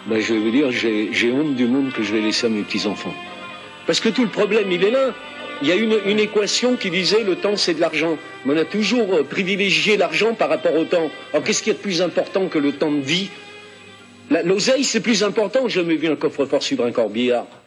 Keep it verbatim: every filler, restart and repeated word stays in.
Ben, je vais vous dire, j'ai, j'ai honte du monde que je vais laisser à mes petits-enfants. Parce que tout le problème, il est là. Il y a une, une équation qui disait le temps c'est de l'argent. Mais on a toujours privilégié l'argent par rapport au temps. Alors qu'est-ce qui est de plus important que le temps de vie? La, l'oseille c'est plus important. J'ai jamais vu un coffre-fort sur un corbillard.